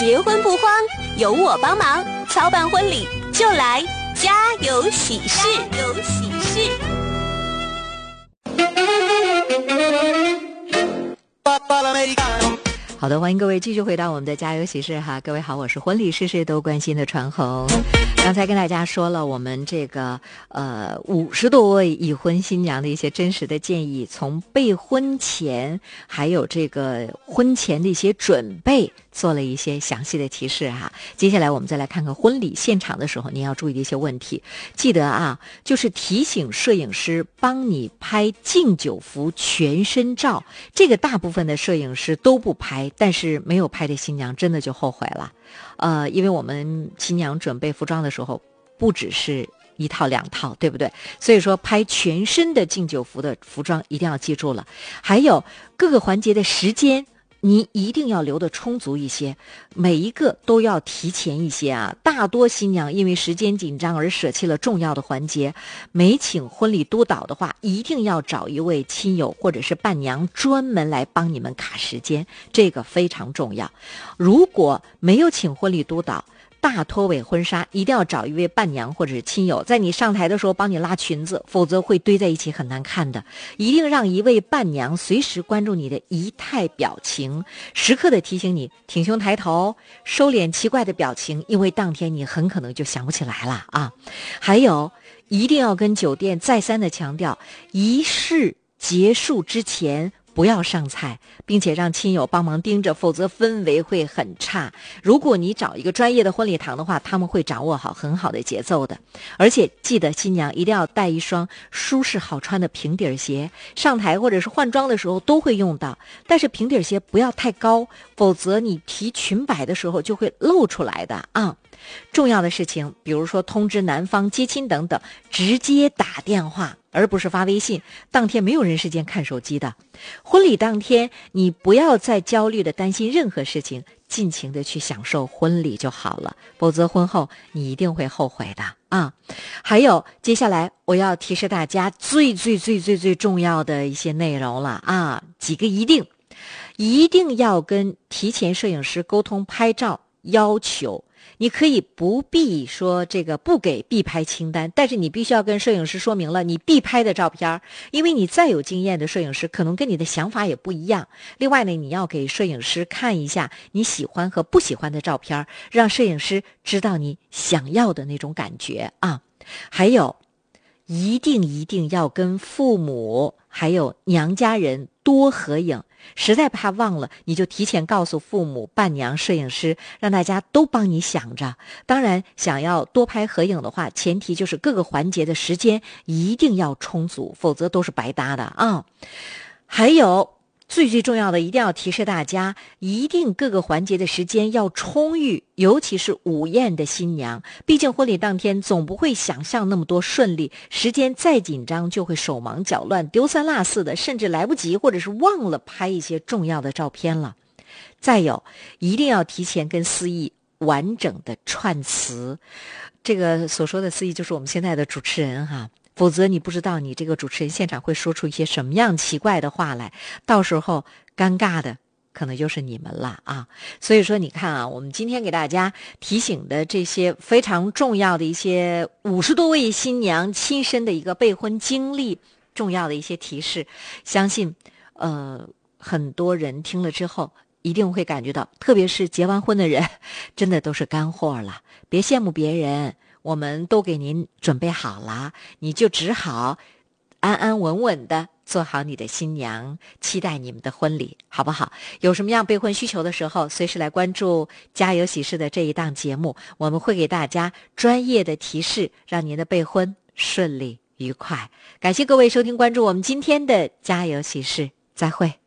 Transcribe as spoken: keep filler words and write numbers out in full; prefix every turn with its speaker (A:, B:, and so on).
A: 结婚不慌，有我帮忙，操办婚礼就来家有喜事。家有喜事。
B: 好的，欢迎各位继续回到我们的家有喜事哈，各位好，我是婚礼事事都关心的传红。刚才跟大家说了我们这个呃五十多位已婚新娘的一些真实的建议，从备婚前还有这个婚前的一些准备做了一些详细的提示哈。接下来我们再来看看婚礼现场的时候您要注意的一些问题。记得啊，就是提醒摄影师帮你拍敬酒服全身照，这个大部分的摄影师都不拍，但是没有拍的新娘真的就后悔了。呃，因为我们新娘准备服装的时候不只是一套两套，对不对？所以说拍全身的敬酒服的服装一定要记住了，还有各个环节的时间你一定要留得充足一些，每一个都要提前一些啊。大多新娘因为时间紧张而舍弃了重要的环节，没请婚礼督导的话，一定要找一位亲友或者是伴娘专门来帮你们卡时间，这个非常重要。如果没有请婚礼督导，大拖尾婚纱一定要找一位伴娘或者是亲友，在你上台的时候帮你拉裙子，否则会堆在一起很难看的。一定让一位伴娘随时关注你的仪态表情，时刻的提醒你挺胸抬头，收敛奇怪的表情，因为当天你很可能就想不起来了啊。还有一定要跟酒店再三的强调，仪式结束之前不要上菜，并且让亲友帮忙盯着，否则氛围会很差。如果你找一个专业的婚礼堂的话，他们会掌握好很好的节奏的。而且记得新娘一定要带一双舒适好穿的平底鞋，上台或者是换装的时候都会用到，但是平底鞋不要太高，否则你提裙摆的时候就会露出来的啊。重要的事情，比如说通知男方接亲等等，直接打电话而不是发微信，当天没有人时间看手机的。婚礼当天你不要再焦虑的担心任何事情，尽情的去享受婚礼就好了，否则婚后你一定会后悔的啊。还有接下来我要提示大家最最最最最重要的一些内容了啊，几个一定一定要跟提前摄影师沟通拍照要求。你可以不必说这个不给必拍清单，但是你必须要跟摄影师说明了你必拍的照片，因为你再有经验的摄影师可能跟你的想法也不一样。另外呢，你要给摄影师看一下你喜欢和不喜欢的照片，让摄影师知道你想要的那种感觉啊。还有一定一定要跟父母还有娘家人多合影，实在怕忘了，你就提前告诉父母、伴娘、摄影师，让大家都帮你想着。当然，想要多拍合影的话，前提就是各个环节的时间一定要充足，否则都是白搭的啊。还有最最重要的，一定要提示大家，一定各个环节的时间要充裕，尤其是午宴的新娘，毕竟婚礼当天总不会想象那么多顺利，时间再紧张就会手忙脚乱，丢三落四的，甚至来不及或者是忘了拍一些重要的照片了。再有，一定要提前跟司仪完整的串词，这个所说的司仪就是我们现在的主持人哈。否则你不知道你这个主持人现场会说出一些什么样奇怪的话来，到时候尴尬的可能就是你们了啊。所以说你看啊，我们今天给大家提醒的这些非常重要的一些五十多位新娘亲身的一个备婚经历，重要的一些提示，相信呃很多人听了之后一定会感觉到，特别是结完婚的人真的都是干货了。别羡慕别人，我们都给您准备好了，你就只好安安稳稳的做好你的新娘，期待你们的婚礼，好不好？有什么样备婚需求的时候，随时来关注家有喜事的这一档节目，我们会给大家专业的提示，让您的备婚顺利愉快。感谢各位收听关注我们今天的家有喜事，再会。